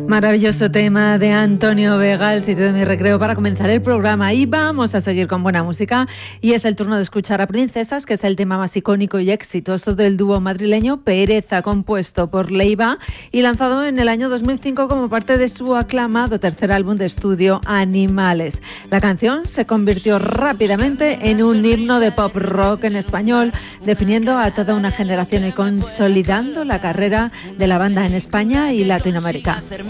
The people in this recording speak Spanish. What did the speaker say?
Maravilloso tema de Antonio Vega, El sitio de mi recreo, para comenzar el programa. Y vamos a seguir con buena música. Y es el turno de escuchar a Princesas, que es el tema más icónico y exitoso del dúo madrileño Pereza, compuesto por Leiva y lanzado en el año 2005 como parte de su aclamado tercer álbum de estudio, Animales. La canción se convirtió rápidamente en un himno de pop rock en español, definiendo a toda una generación y consolidando la carrera de la banda en España y Latinoamérica.